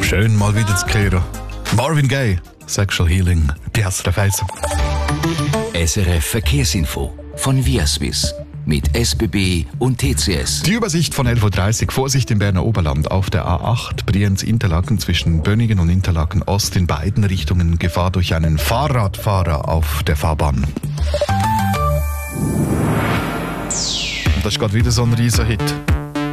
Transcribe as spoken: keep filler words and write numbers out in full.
Schön mal wieder zu hören. Marvin Gaye, Sexual Healing, die S R F eins. S R F Verkehrsinfo von Viaswiss mit S B B und T C S. Die Übersicht von elf Uhr dreißig. Vorsicht im Berner Oberland auf der A acht Brienz-Interlaken zwischen Bönigen und Interlaken Ost in beiden Richtungen Gefahr durch einen Fahrradfahrer auf der Fahrbahn. Und das ist gerade wieder so ein riesen Hit.